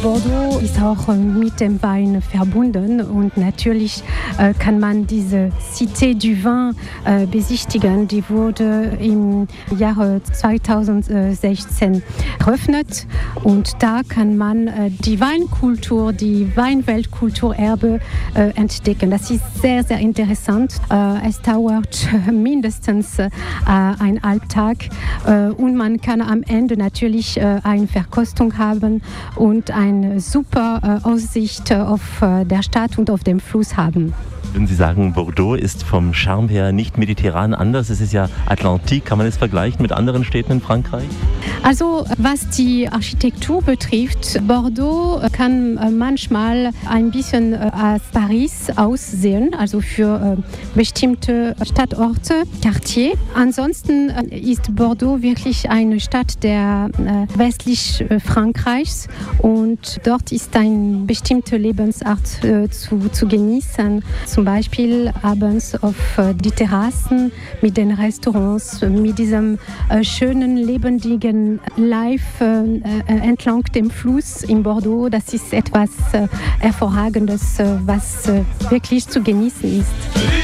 Bordeaux ist auch mit dem Wein verbunden und natürlich kann man diese Cité du Vin besichtigen. Die wurde im Jahre 2016 eröffnet und da kann man die Weinkultur, die Weinweltkulturerbe entdecken. Das ist sehr, sehr interessant. Es dauert mindestens einen Halbtag und man kann am Ende natürlich eine Verkostung haben und eine super Aussicht auf der Stadt und auf dem Fluss haben. Wenn Sie sagen, Bordeaux ist vom Charme her nicht mediterran anders, es ist ja Atlantik, kann man es vergleichen mit anderen Städten in Frankreich? Also was die Architektur betrifft, Bordeaux kann manchmal ein bisschen als Paris aussehen, also für bestimmte Stadtorte, Quartier. Ansonsten ist Bordeaux wirklich eine Stadt der westlich Frankreichs und dort ist eine bestimmte Lebensart zu genießen. Zum Beispiel abends auf die Terrassen mit den Restaurants, mit diesem schönen, lebendigen Life entlang dem Fluss in Bordeaux. Das ist etwas Hervorragendes, was wirklich zu genießen ist.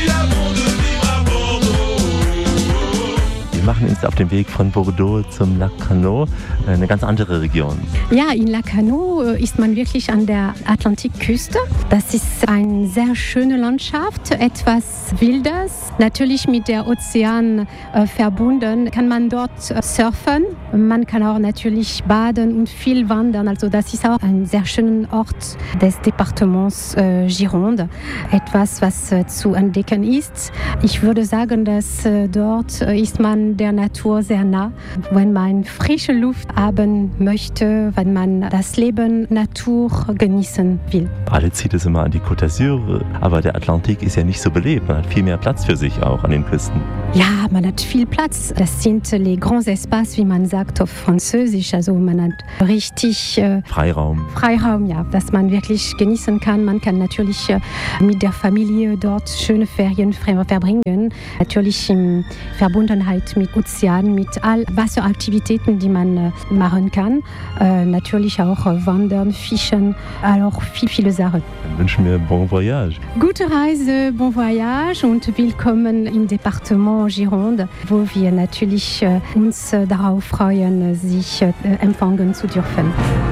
Wir machen uns auf den Weg von Bordeaux zum Lac Carnot, eine ganz andere Region. Ja, in Lac Carnot ist man wirklich an der Atlantikküste. Das ist eine sehr schöne Landschaft, etwas Wildes, natürlich mit der Ozean verbunden. Kann man dort surfen, man kann auch natürlich baden und viel wandern. Also das ist auch ein sehr schöner Ort des Departements Gironde, etwas, was zu entdecken ist. Ich würde sagen, dass dort ist man der Natur sehr nah, wenn man frische Luft haben möchte, wenn man das Leben Natur genießen will. Alle zieht es immer an die Côte d'Azur, aber der Atlantik ist ja nicht so belebt. Man hat viel mehr Platz für sich auch an den Küsten. Ja, man hat viel Platz. Das sind les grands espaces, wie man sagt auf Französisch. Also man hat richtig Freiraum. Freiraum, ja, dass man wirklich genießen kann. Man kann natürlich mit der Familie dort schöne Ferien verbringen. Natürlich in Verbundenheit mit Ozean, mit all Wasseraktivitäten, die man machen kann. Natürlich auch wandern, fischen, auch viele Sachen. Dann wünschen wir bon voyage. Gute Reise, bon voyage und willkommen im Departement Gironde, wo wir natürlich uns darauf freuen, sich empfangen zu dürfen.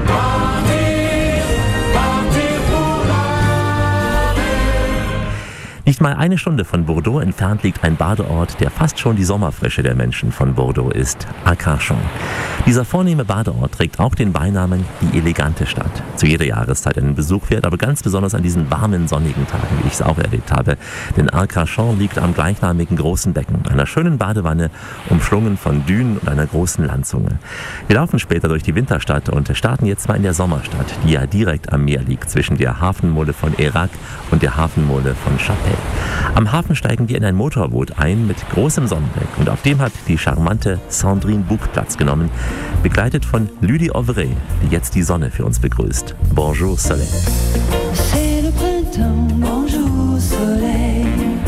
Nicht mal eine Stunde von Bordeaux entfernt liegt ein Badeort, der fast schon die Sommerfrische der Menschen von Bordeaux ist, Arcachon. Dieser vornehme Badeort trägt auch den Beinamen die elegante Stadt. Zu jeder Jahreszeit einen Besuch wert, aber ganz besonders an diesen warmen, sonnigen Tagen, wie ich es auch erlebt habe. Denn Arcachon liegt am gleichnamigen großen Becken, einer schönen Badewanne, umschlungen von Dünen und einer großen Landzunge. Wir laufen später durch die Winterstadt und starten jetzt mal in der Sommerstadt, die ja direkt am Meer liegt, zwischen der Hafenmole von Hérac und der Hafenmole von Chapelle. Am Hafen steigen wir in ein Motorboot ein mit großem Sonnenblick und auf dem hat die charmante Sandrine Bouc Platz genommen, begleitet von Lydie Auvray, die jetzt die Sonne für uns begrüßt. Bonjour Soleil. C'est le printemps, bonjour Soleil.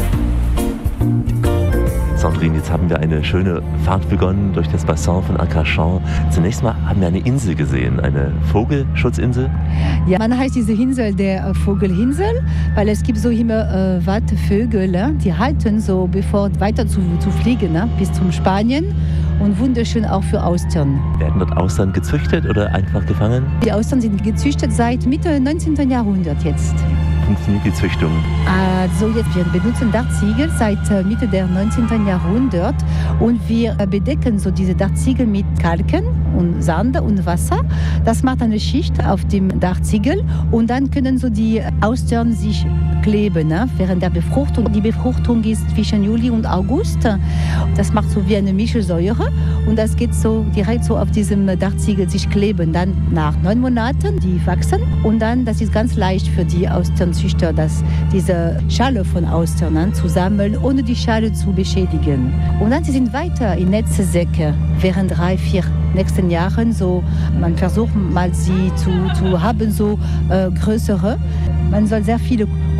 Sandrine, jetzt haben wir eine schöne Fahrt begonnen durch das Bassin von Arcachon. Zunächst mal haben wir eine Insel gesehen, eine Vogelschutzinsel. Ja, man heißt diese Insel der Vogelinsel, weil es gibt so immer Wattvögel, die halten so, bevor weiter zu fliegen, bis zum Spanien. Und wunderschön auch für Austern. Werden dort Austern gezüchtet oder einfach gefangen? Die Austern sind gezüchtet seit Mitte 19. Jahrhundert jetzt. Funktioniert die Züchtung? Also jetzt, wir benutzen Dartziegel seit Mitte der 19. Jahrhundert und wir bedecken so diese Dartziegel mit Kalken und Sand und Wasser. Das macht eine Schicht auf dem Dartziegel und dann können so die Austern sich kleben, während der Befruchtung. Die Befruchtung ist zwischen Juli und August. Das macht so wie eine Mischsäure und das geht so direkt so auf diesem Dartziegel sich kleben. Dann nach 9 Monaten, die wachsen und dann, das ist ganz leicht für die Austernzüchter, diese Schale von Austern zu sammeln, ohne die Schale zu beschädigen. Und dann sie sind weiter in Netzsäcke während 3-4 nächsten Jahren. So, man versucht mal sie zu haben, so größere. Man soll sehr viele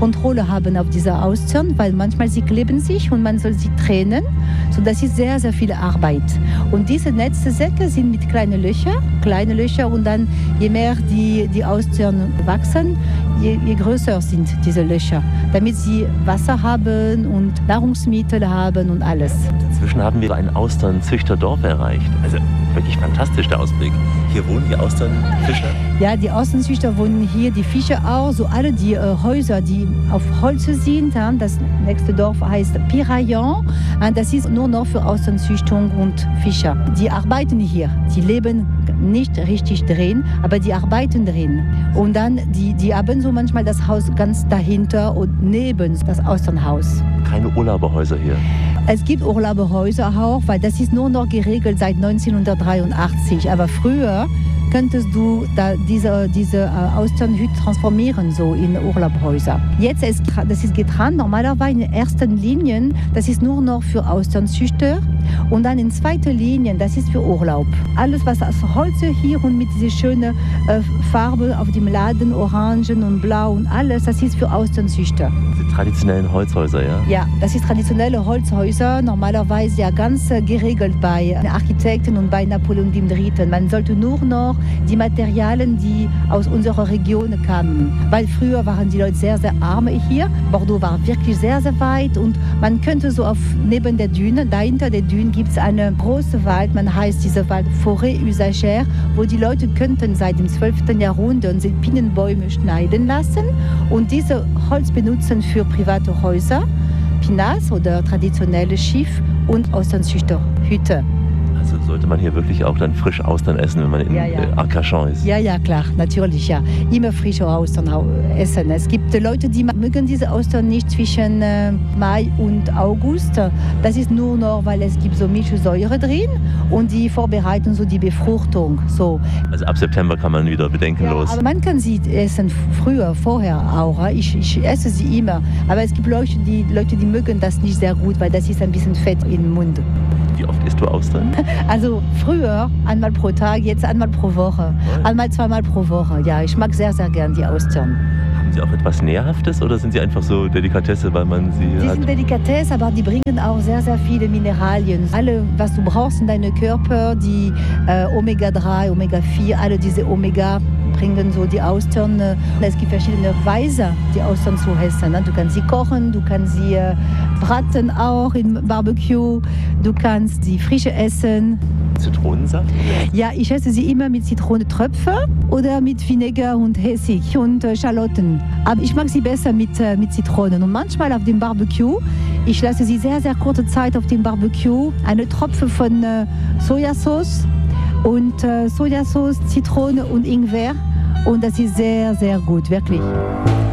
Kontrolle haben auf diese Austern, weil manchmal sie kleben sich und man soll sie trennen. So, das ist sehr, sehr viel Arbeit. Und diese Netzsäcke sind mit kleinen Löchern und dann je mehr die Austern wachsen, je größer sind diese Löcher, damit sie Wasser haben und Nahrungsmittel haben und alles. Inzwischen haben wir ein Austernzüchterdorf erreicht. Also wirklich fantastisch der Ausblick. Hier wohnen die Austernfischer? Ja, die Austernzüchter wohnen hier, die Fischer auch. So alle die Häuser, die auf Holz sind. Das nächste Dorf heißt Piraillon. Das ist nur noch für Austernzüchtung und Fischer. Die arbeiten hier. Die leben nicht richtig drin, aber die arbeiten drin. Und dann, die haben so manchmal das Haus ganz dahinter und neben das Austernhaus. Keine Urlauberhäuser hier? Es gibt Urlauberhäuser auch, weil das ist nur noch geregelt seit 1983. Aber früher könntest du diese Austernhütte transformieren, so in Urlaubhäuser. Jetzt das ist getrennt, normalerweise in ersten Linien, das ist nur noch für Austernzüchter und dann in zweiter Linie, das ist für Urlaub. Alles, was aus Holz hier und mit dieser schönen Farbe auf dem Laden, Orangen und Blau und alles, das ist für Austernzüchter. Die traditionellen Holzhäuser, ja? Ja, das ist traditionelle Holzhäuser, normalerweise ja ganz geregelt bei Architekten und bei Napoleon III. Man sollte nur noch die Materialien, die aus unserer Region kamen. Weil früher waren die Leute sehr, sehr arm hier. Bordeaux war wirklich sehr, sehr weit und man könnte so neben der Düne, dahinter der Düne gibt es einen großen Wald, man heißt dieser Wald Forêt Usagère, wo die Leute könnten seit dem 12. Jahrhundert Pinnenbäume schneiden lassen und diese Holz benutzen für private Häuser, Pinas oder traditionelle Schiff und Austernzüchterhütte. Also sollte man hier wirklich auch dann frisch Austern essen, wenn man in Arcachon ist? Ja, klar, natürlich, ja. Immer frische Austern essen. Es gibt Leute, die mögen diese Austern nicht zwischen Mai und August. Das ist nur noch, weil es gibt so Milchsäure drin und die vorbereiten so die Befruchtung. So. Also ab September kann man wieder bedenkenlos. Ja, aber man kann sie essen vorher auch. Ich esse sie immer. Aber es gibt Leute, die mögen das nicht sehr gut, weil das ist ein bisschen Fett im Mund. Wie oft isst du Austern? Also früher einmal pro Tag, jetzt einmal pro Woche. Einmal, zweimal pro Woche. Ja, ich mag sehr, sehr gern die Austern. Haben Sie auch etwas Nährhaftes oder sind sie einfach so Delikatesse, weil man sie Die hat? sind Delikatesse, aber die bringen auch sehr, sehr viele Mineralien. Alle, was du brauchst in deinem Körper, die Omega-3, Omega-4, alle diese Omega bringen so die Austern. Es gibt verschiedene Weise, die Austern zu essen. Du kannst sie kochen, du kannst sie braten auch im Barbecue, du kannst sie frisch essen. Zitronensaft? Ja, ich esse sie immer mit Zitronentröpfen oder mit Vinegar und Essig und Schalotten. Aber ich mag sie besser mit Zitronen. Und manchmal auf dem Barbecue, ich lasse sie sehr, sehr kurze Zeit auf dem Barbecue, eine Tropfe von Sojasauce und Sojasauce, Zitrone und Ingwer. Und das ist sehr, sehr gut, wirklich.